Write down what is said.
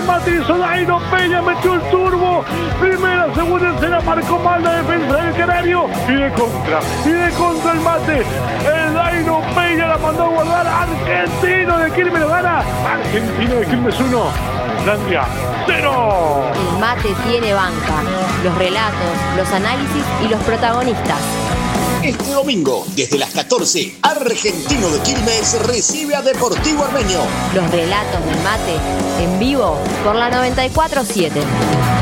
Matizó Dairo Peña, metió el turbo. Primera, segunda, tercera, marcó mal la defensa del Canario. Y de contra el Mate. El Dairo Peña la mandó a guardar. Argentino de Quilmes lo gana. Argentino de Quilmes 1. Islandia 0. El Mate tiene banca. Los relatos, los análisis y los protagonistas. Este domingo, desde las 14, Argentino de Quilmes recibe a Deportivo Armenio. Los relatos del Mate en vivo por la 94.7.